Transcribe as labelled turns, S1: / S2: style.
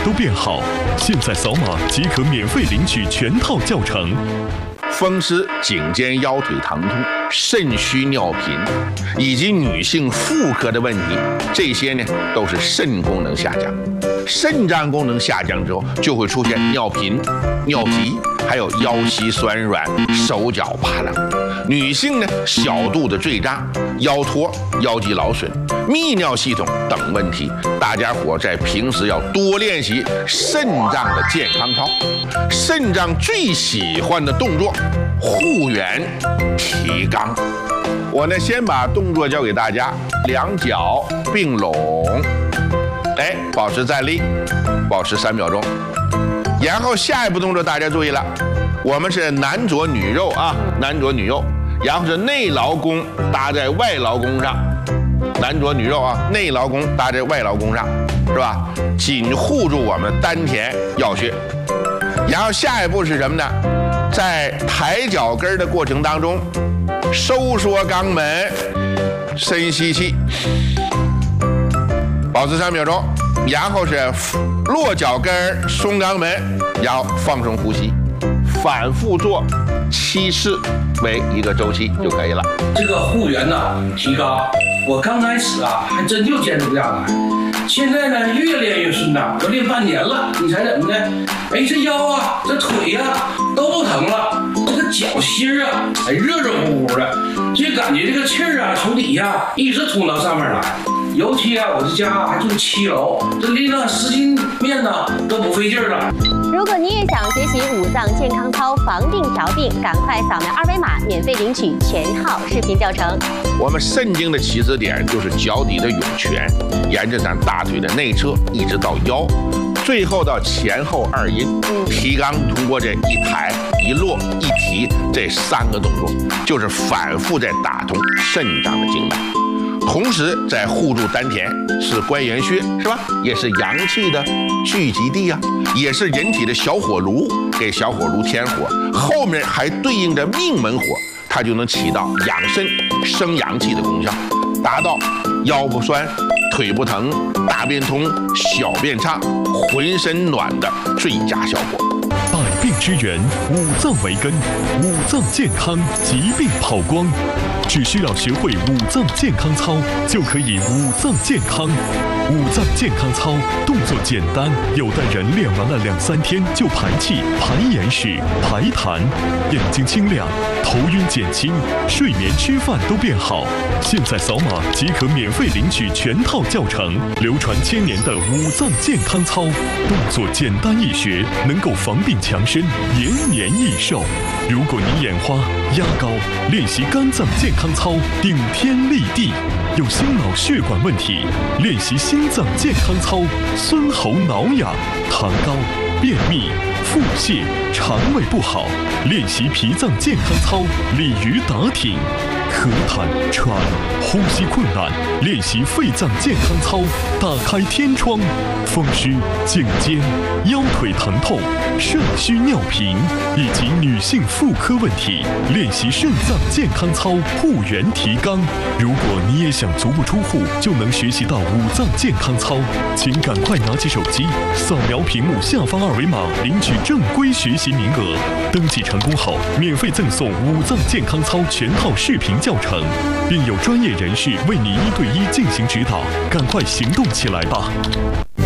S1: 都变好。现在扫码即可免费领取全套教程。
S2: 风湿、颈肩腰腿疼痛、肾虚尿频，以及女性妇科的问题，这些呢都是肾功能下降。肾脏功能下降之后，就会出现尿频、尿急，还有腰膝酸软、手脚发冷。女性呢，小肚子坠胀、腰托、腰肌劳损、泌尿系统等问题，大家伙在平时要多练习肾脏的健康操。肾脏最喜欢的动作，护圆提肛。我呢，先把动作教给大家，两脚并拢，保持站立，保持3秒钟。然后下一步动作大家注意了，我们是男左女右啊，男左女右，然后是内劳宫搭在外劳宫上，男左女右啊，内劳宫搭在外劳宫上，是吧？紧护住我们丹田要穴。然后下一步是什么呢？在抬脚跟的过程当中，收缩肛门，深吸气，保持3秒钟。然后是落脚跟，松肛门，然后放松呼吸，反复做7次为一个周期就可以了。
S3: 这个护圆呢，提肛，我刚开始啊还真就坚持不下来，现在呢越练越顺当，都练半年了。你猜怎么的？这腰啊，这腿呀都不疼了，这个脚心啊，热热乎乎的，就感觉这个气儿啊从底下一直通到上面来。尤其啊，我这家还住7楼，这拎了10斤面呢都不费劲了。
S4: 如果你也想学习五脏健康操，防病调病，赶快扫描2维码，免费领取全套视频教程。
S2: 我们肾经的起始点就是脚底的涌泉，沿着咱大腿的内侧一直到腰，最后到前后2阴。提肛通过这一抬、一落、一提这3个动作，就是反复在打通肾脏的经脉。同时在护住丹田，是关元穴，是吧？也是阳气的聚集地啊，也是人体的小火炉，给小火炉添火。后面还对应着命门火，它就能起到养肾、生阳气的功效，达到腰不酸、腿不疼、大便通、小便畅、浑身暖的最佳效果。
S1: 百病之源，五脏为根，五脏健康，疾病跑光。只需要学会五脏健康操，就可以五脏健康。五脏健康操动作简单，有的人练完了2-3天就排气、排眼屎、排痰，眼睛清亮，头晕减轻，睡眠吃饭都变好。现在扫码即可免费领取全套教程，流传1000年的五脏健康操，动作简单易学，能够防病强身，延年益寿。如果你眼花、压高，练习肝脏健康操，顶天立地；有心脑血管问题，练习心脏健康操，孙喉挠痒；痰高、便秘、腹泻、肠胃不好，练习脾脏健康操，鲤鱼打挺；咳痰、喘、呼吸困难，练习肺脏健康操，打开天窗；风湿、颈肩、腰腿疼痛、肾虚尿频，以及女性妇科问题，练习肾脏健康操，护圆提肛。如果你也想足不出户就能学习到五脏健康操，请赶快拿起手机，扫描屏幕下方2维码，领取正规学习名额。登记成功后，免费赠送五脏健康操全套视频教程，并有专业人士为你1对1进行指导。赶快行动起来吧！